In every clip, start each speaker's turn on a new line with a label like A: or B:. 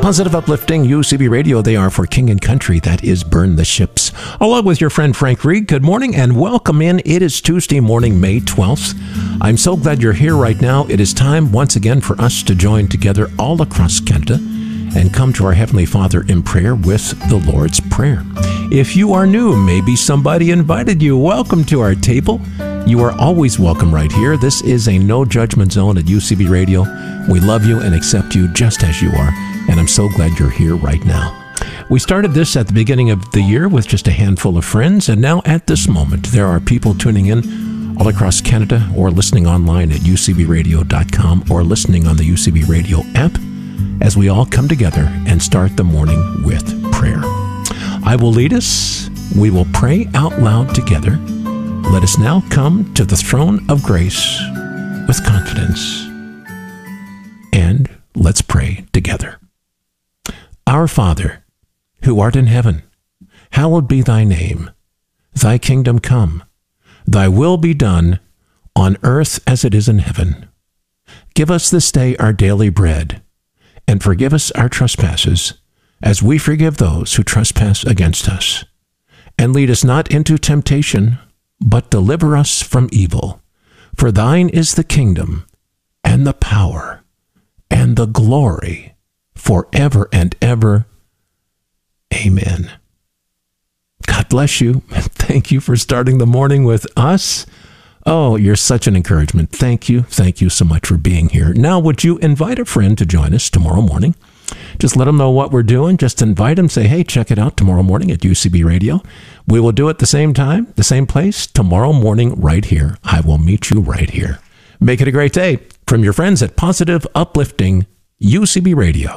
A: Positive, uplifting UCB Radio. They are for King and Country. That is Burn the Ships. Along with your friend Frank Reed. Good morning and welcome in. It is Tuesday morning, May 12th. I'm so glad you're here right now. It is time once again for us to join together all across Canada and come to our Heavenly Father in prayer with the Lord's Prayer. If you are new, maybe somebody invited you. Welcome to our table. You are always welcome right here. This is a no judgment zone at UCB Radio. We love you and accept you just as you are. And I'm so glad you're here right now. We started this at the beginning of the year with just a handful of friends, and now at this moment, there are people tuning in all across Canada or listening online at ucbradio.com or listening on the UCB Radio app as we all come together and start the morning with prayer. I will lead us. We will pray out loud together. Let us now come to the throne of grace with confidence. And let's pray together. Our Father, who art in heaven, hallowed be thy name. Thy kingdom come. Thy will be done on earth as it is in heaven. Give us this day our daily bread, and forgive us our trespasses, as we forgive those who trespass against us. And lead us not into temptation, but deliver us from evil. For thine is the kingdom, and the power, and the glory, forever and ever. Amen. God bless you. Thank you for starting the morning with us. Oh, you're such an encouragement. Thank you. Thank you so much for being here. Now, would you invite a friend to join us tomorrow morning? Just let them know what we're doing. Just invite them. Say, hey, check it out tomorrow morning at UCB Radio. We will do it the same time, the same place, tomorrow morning right here. I will meet you right here. Make it a great day from your friends at Positive, Uplifting UCB Radio.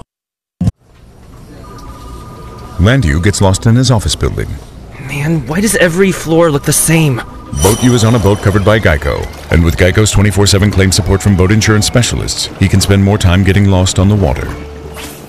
B: Landu gets lost in his office building.
C: Man, why does every floor look the same?
B: BoatU is on a boat covered by Geico, and with Geico's 24/7 claim support from boat insurance specialists, he can spend more time getting lost on the water.